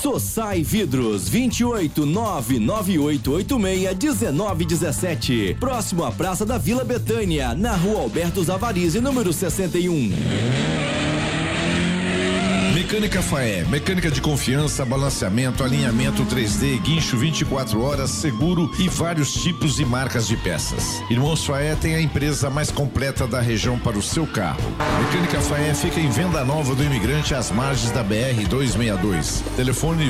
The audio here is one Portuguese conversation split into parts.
Sossai Vidros, 28998861917. Próximo à Praça da Vila Betânia, na Rua Alberto Zavarizi, número 61. Mecânica Faé, mecânica de confiança, balanceamento, alinhamento 3D, guincho 24 horas, seguro e vários tipos e marcas de peças. Irmãos Faé tem a empresa mais completa da região para o seu carro. Mecânica Faé fica em Venda Nova do Imigrante, às margens da BR 262. Telefone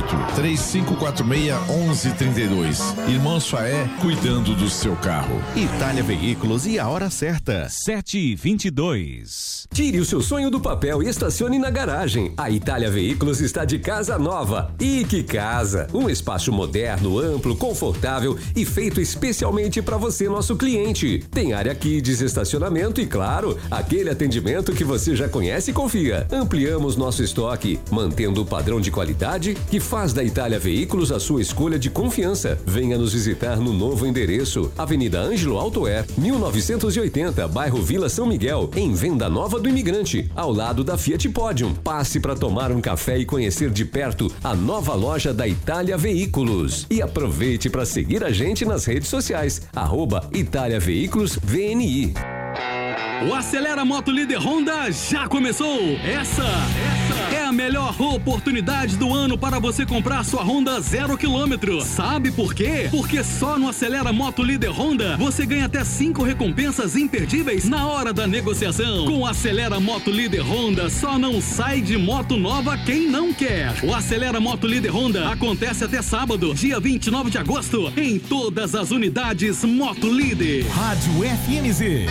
28-3546-1132. Irmãos Faé, cuidando do seu carro. Itália Veículos e a hora certa. 7h22. Tire o seu sonho do papel e estacione na garagem. A Itália Veículos está de casa nova. E que casa! Um espaço moderno, amplo, confortável e feito especialmente para você, nosso cliente. Tem área kids, estacionamento e, claro, aquele atendimento que você já conhece e confia. Ampliamos nosso estoque, mantendo o padrão de qualidade que faz da Itália Veículos a sua escolha de confiança. Venha nos visitar no novo endereço, Avenida Ângelo Altoer, 1980, bairro Vila São Miguel, em Venda Nova do Imigrante, ao lado da Fiat Podium. Passe para tomar um café e conhecer de perto a nova loja da Itália Veículos. E aproveite para seguir a gente nas redes sociais, @Itália Veículos VNI. O Acelera Moto Líder Honda já começou! Essa é a melhor oportunidade do ano para você comprar sua Honda 0 km. Sabe por quê? Porque só no Acelera Moto Líder Honda você ganha até 5 recompensas imperdíveis na hora da negociação. Com o Acelera Moto Líder Honda só não sai de moto nova quem não quer. O Acelera Moto Líder Honda acontece até sábado, dia 29 de agosto, em todas as unidades Moto Líder. Rádio FNZ.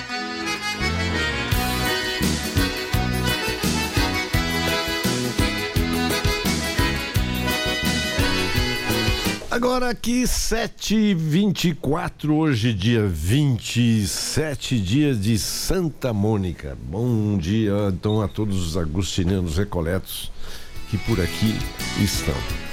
Agora aqui 7h24, hoje dia 27, dia de Santa Mônica. Bom dia então a todos os agustinianos recoletos que por aqui estão.